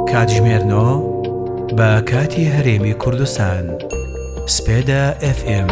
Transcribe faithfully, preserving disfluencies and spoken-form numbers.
کاتژمێرنەوە بە کاتی هەرێمی کوردستان. سپێدە ئێف ئێم.